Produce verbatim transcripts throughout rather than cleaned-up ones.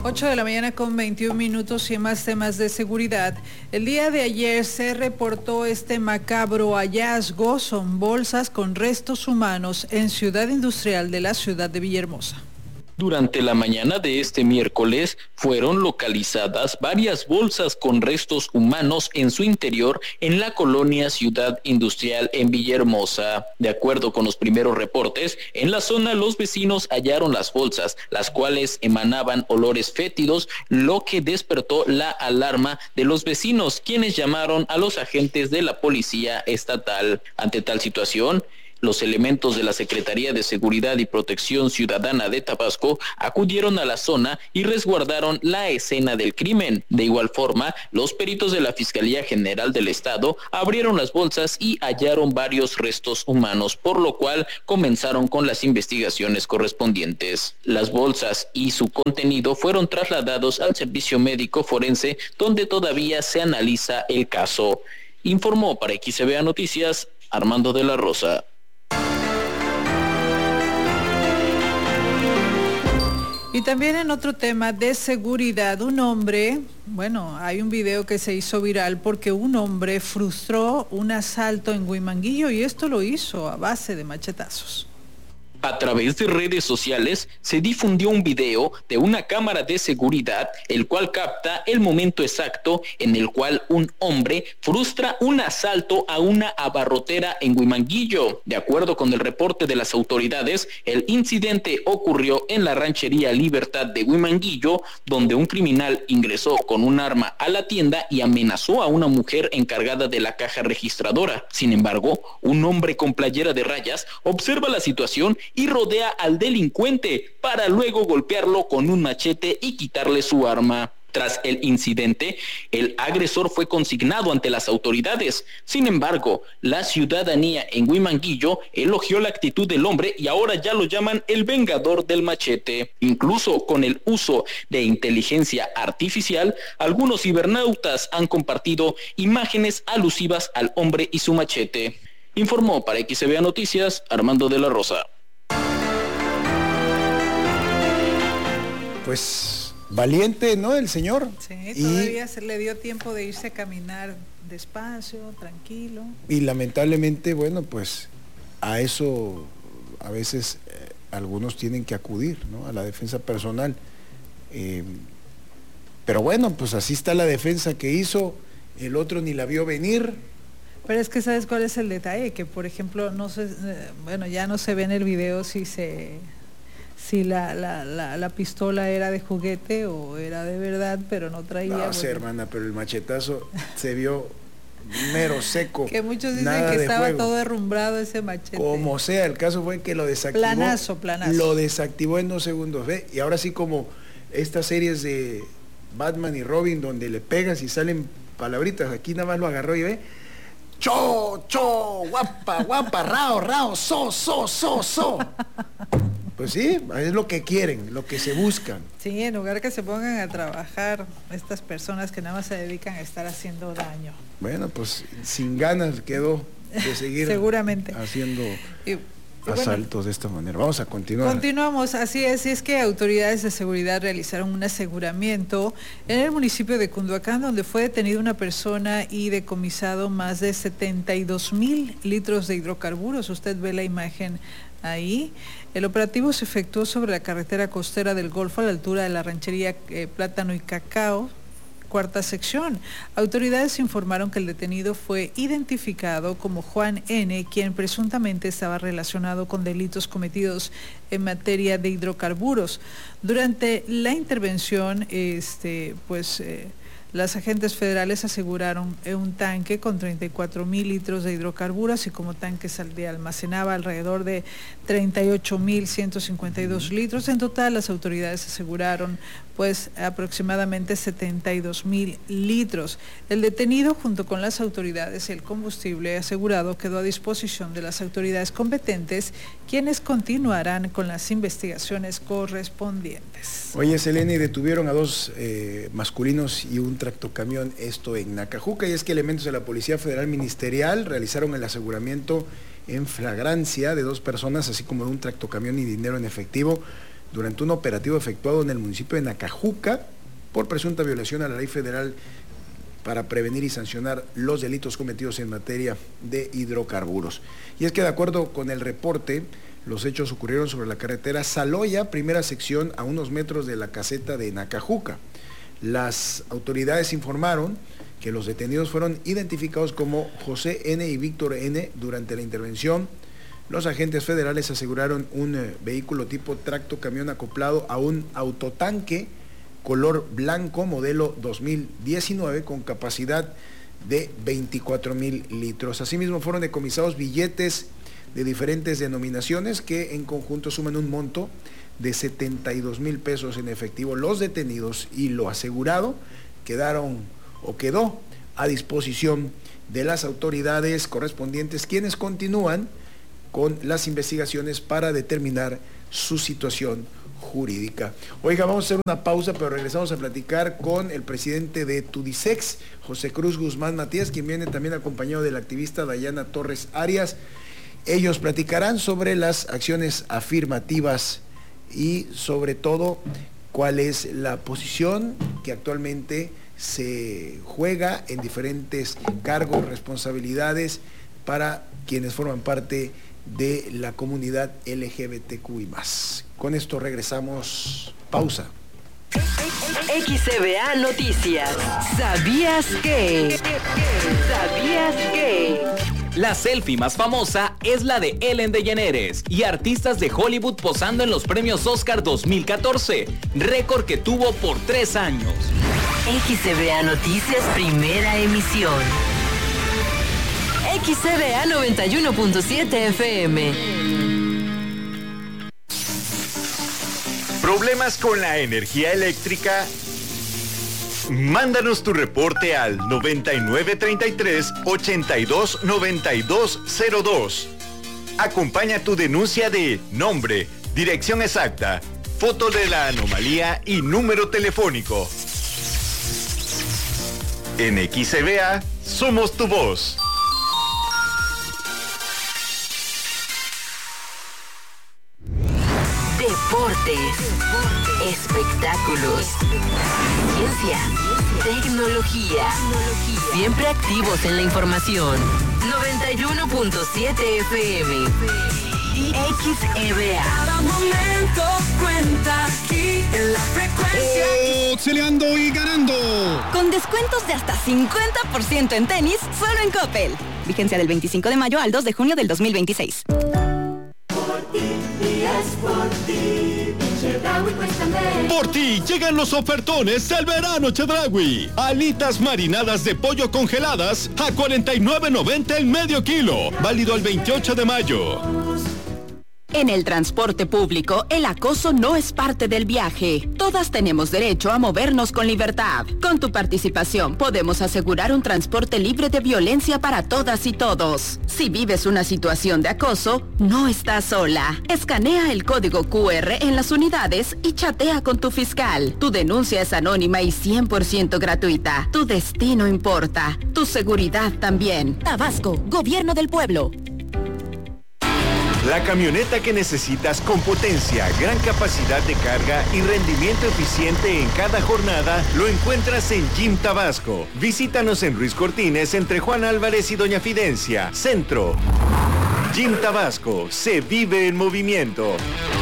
ocho de la mañana con veintiún minutos y más temas de seguridad. El día de ayer se reportó este macabro hallazgo, son bolsas con restos humanos en Ciudad Industrial de la ciudad de Villahermosa. Durante la mañana de este miércoles fueron localizadas varias bolsas con restos humanos en su interior en la colonia Ciudad Industrial en Villahermosa. De acuerdo con los primeros reportes, en la zona los vecinos hallaron las bolsas, las cuales emanaban olores fétidos, lo que despertó la alarma de los vecinos, quienes llamaron a los agentes de la policía estatal. Ante tal situación, los elementos de la Secretaría de Seguridad y Protección Ciudadana de Tabasco acudieron a la zona y resguardaron la escena del crimen. De igual forma, los peritos de la Fiscalía General del Estado abrieron las bolsas y hallaron varios restos humanos, por lo cual comenzaron con las investigaciones correspondientes. Las bolsas y su contenido fueron trasladados al Servicio Médico Forense, donde todavía se analiza el caso. Informó para X B A Noticias, Armando de la Rosa. Y también en otro tema de seguridad, un hombre, bueno, hay un video que se hizo viral porque un hombre frustró un asalto en Huimanguillo y esto lo hizo a base de machetazos. A través de redes sociales se difundió un video de una cámara de seguridad, el cual capta el momento exacto en el cual un hombre frustra un asalto a una abarrotera en Huimanguillo. De acuerdo con el reporte de las autoridades, el incidente ocurrió en la ranchería Libertad de Huimanguillo, donde un criminal ingresó con un arma a la tienda y amenazó a una mujer encargada de la caja registradora. Sin embargo, un hombre con playera de rayas observa la situación y rodea al delincuente para luego golpearlo con un machete y quitarle su arma. Tras el incidente, el agresor fue consignado ante las autoridades. Sin embargo, la ciudadanía en Huimanguillo elogió la actitud del hombre y ahora ya lo llaman el vengador del machete. Incluso con el uso de inteligencia artificial, algunos cibernautas han compartido imágenes alusivas al hombre y su machete. Informó para X B A Noticias, Armando de la Rosa. Pues valiente, ¿no? El señor. Sí, todavía y, se le dio tiempo de irse a caminar despacio, tranquilo. Y lamentablemente, bueno, pues a eso a veces eh, algunos tienen que acudir, ¿no? A la defensa personal. Eh, pero bueno, pues así está la defensa que hizo, el otro ni la vio venir. Pero es que ¿sabes cuál es el detalle? Que por ejemplo, no sé, eh, bueno, ya no se ve en el video si se... si la, la, la, la pistola era de juguete o era de verdad, pero no traía... No sé, bueno, hermana, pero el machetazo se vio mero seco. Que muchos dicen que estaba fuego. todo derrumbrado ese machete. Como sea, el caso fue que lo desactivó. Planazo, planazo. Lo desactivó en dos segundos, ¿ve? Y ahora sí, como estas series de Batman y Robin, donde le pegas y salen palabritas, aquí nada más lo agarró y ve... Cho, cho, guapa, guapa, rao, rao, so, so, so, so. Pues sí, es lo que quieren, lo que se buscan. Sí, en lugar que se pongan a trabajar estas personas que nada más se dedican a estar haciendo daño. Bueno, pues sin ganas quedó de seguir seguramente haciendo y, y asaltos bueno, de esta manera. Vamos a continuar. Continuamos, así es, y es que autoridades de seguridad realizaron un aseguramiento en el municipio de Cunduacán, donde fue detenida una persona y decomisado más de setenta y dos mil litros de hidrocarburos. Usted ve la imagen ahí. El operativo se efectuó sobre la carretera costera del Golfo a la altura de la ranchería eh, Plátano y Cacao, cuarta sección. Autoridades informaron que el detenido fue identificado como Juan N., quien presuntamente estaba relacionado con delitos cometidos en materia de hidrocarburos. Durante la intervención, este, pues... Eh, Las agentes federales aseguraron un tanque con treinta y cuatro mil litros de hidrocarburos y como tanque almacenaba alrededor de treinta y ocho mil ciento cincuenta y dos litros. En total, las autoridades aseguraron pues aproximadamente setenta y dos mil litros. El detenido, junto con las autoridades y el combustible asegurado, quedó a disposición de las autoridades competentes, quienes continuarán con las investigaciones correspondientes. Oye, Selene, detuvieron a dos eh, masculinos y un tractocamión, esto en Nacajuca, y es que elementos de la Policía Federal Ministerial realizaron el aseguramiento en flagrancia de dos personas, así como de un tractocamión y dinero en efectivo, durante un operativo efectuado en el municipio de Nacajuca por presunta violación a la ley federal para prevenir y sancionar los delitos cometidos en materia de hidrocarburos. Y es que de acuerdo con el reporte, los hechos ocurrieron sobre la carretera Saloya, primera sección, a unos metros de la caseta de Nacajuca. Las autoridades informaron que los detenidos fueron identificados como José N. y Víctor N. Durante la intervención, los agentes federales aseguraron un eh, vehículo tipo tracto camión acoplado a un autotanque color blanco modelo dos mil diecinueve con capacidad de veinticuatro mil litros. Asimismo fueron decomisados billetes de diferentes denominaciones que en conjunto suman un monto de setenta y dos mil pesos en efectivo. Los detenidos y lo asegurado quedaron o quedó a disposición de las autoridades correspondientes, quienes continúan con las investigaciones para determinar su situación jurídica. Oiga, vamos a hacer una pausa, pero regresamos a platicar con el presidente de Tudisex, José Cruz Guzmán Matías, quien viene también acompañado de la activista Dayana Torres Arias. Ellos platicarán sobre las acciones afirmativas y sobre todo cuál es la posición que actualmente se juega en diferentes cargos, responsabilidades para quienes forman parte de la comunidad L G B T Q I más. Con esto regresamos. Pausa. X C B A Noticias. ¿Sabías que? ¿Sabías que? La selfie más famosa es la de Ellen DeGeneres y artistas de Hollywood posando en los premios Oscar dos mil catorce, récord que tuvo por tres años. X C B A Noticias, primera emisión. X C B A noventa y uno punto siete F M. ¿Problemas con la energía eléctrica? Mándanos tu reporte al noventa y nueve treinta y tres, ochenta y dos noventa y dos cero dos. Acompaña tu denuncia de nombre, dirección exacta, foto de la anomalía y número telefónico. En X C B A somos tu voz. Deportes, espectáculos, ciencia, tecnología, siempre activos en la información. noventa y uno punto siete F M y X C B A. Cada momento cuenta aquí en la frecuencia. Auxiliando y ganando. Con descuentos de hasta cincuenta por ciento en tenis, solo en Coppel. Vigencia del veinticinco de mayo al dos de junio del dos mil veintiséis. Por ti llegan los ofertones del verano Chedraui. Alitas marinadas de pollo congeladas a cuarenta y nueve noventa el medio kilo. Válido el veintiocho de mayo. En el transporte público, el acoso no es parte del viaje. Todas tenemos derecho a movernos con libertad. Con tu participación podemos asegurar un transporte libre de violencia para todas y todos. Si vives una situación de acoso, no estás sola. Escanea el código Q R en las unidades y chatea con tu fiscal. Tu denuncia es anónima y cien por ciento gratuita. Tu destino importa. Tu seguridad también. Tabasco, Gobierno del Pueblo. La camioneta que necesitas con potencia, gran capacidad de carga y rendimiento eficiente en cada jornada lo encuentras en Jim Tabasco. Visítanos en Ruiz Cortines entre Juan Álvarez y Doña Fidencia, Centro. Jim Tabasco, se vive en movimiento.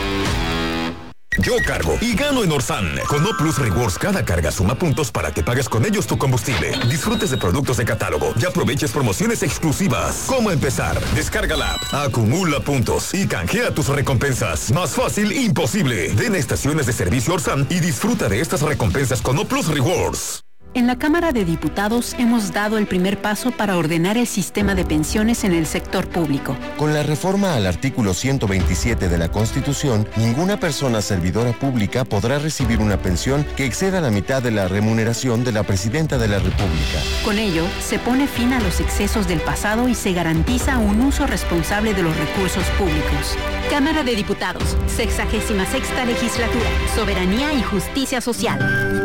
Yo cargo y gano en Orsan. Con O Plus Rewards, cada carga suma puntos para que pagues con ellos tu combustible. Disfrutes de productos de catálogo y aproveches promociones exclusivas. ¿Cómo empezar? Descarga la app, acumula puntos y canjea tus recompensas. Más fácil, imposible. Ven a estaciones de servicio Orsan y disfruta de estas recompensas con O Plus Rewards. En la Cámara de Diputados hemos dado el primer paso para ordenar el sistema de pensiones en el sector público. Con la reforma al artículo ciento veintisiete de la Constitución, ninguna persona servidora pública podrá recibir una pensión que exceda la mitad de la remuneración de la Presidenta de la República. Con ello, se pone fin a los excesos del pasado y se garantiza un uso responsable de los recursos públicos. Cámara de Diputados, sexagésima sexta legislatura, soberanía y justicia social.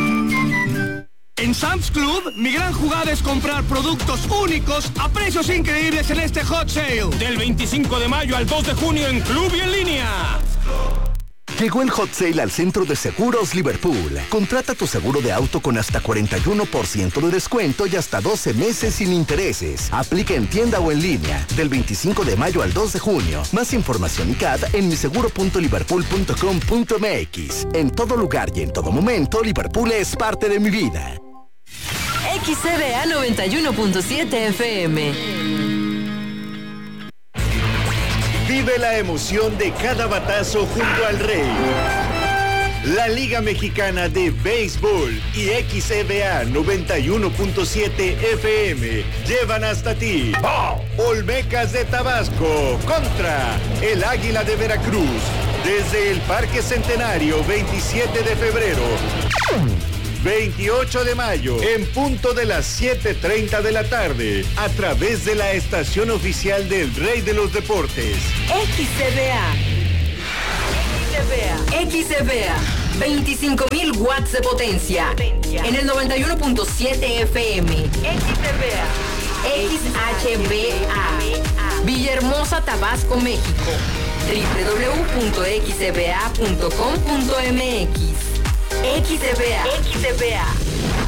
En Sam's Club, mi gran jugada es comprar productos únicos a precios increíbles en este Hot Sale. Del veinticinco de mayo al dos de junio en Club y en línea. Llegó el hot sale al Centro de Seguros Liverpool. Contrata tu seguro de auto con hasta cuarenta y uno por ciento de descuento y hasta doce meses sin intereses. Aplica en tienda o en línea, del veinticinco de mayo al dos de junio. Más información y C A D en miseguro punto liverpool punto com punto m x. En todo lugar y en todo momento, Liverpool es parte de mi vida. X C B A noventa y uno punto siete F M. Vive la emoción de cada batazo junto al Rey. La Liga Mexicana de Béisbol y X C B A noventa y uno punto siete F M llevan hasta ti Olmecas de Tabasco contra el Águila de Veracruz desde el Parque Centenario, veintisiete de febrero. veintiocho de mayo, en punto de las siete treinta de la tarde, a través de la estación oficial del Rey de los Deportes. X C B A. X C B A. X C B A. veinticinco mil watts de potencia. En el noventa y uno punto siete F M. X C B A. X H B A. Villahermosa, Tabasco, México. doble u doble u doble u punto x c b a punto com punto m x. X C B A. X C B A.